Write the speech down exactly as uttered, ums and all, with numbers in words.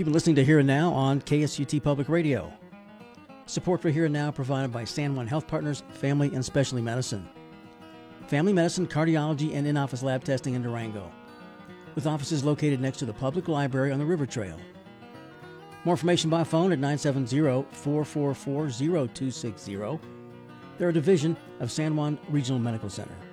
You've been listening to Here and Now on K S U T Public Radio. Support for Here and Now provided by San Juan Health Partners, Family and Specialty Medicine. Family medicine, cardiology, and in-office lab testing in Durango, with offices located next to the public library on the River Trail. More information by phone at nine seven zero, four four four, zero two six zero. They're a division of San Juan Regional Medical Center.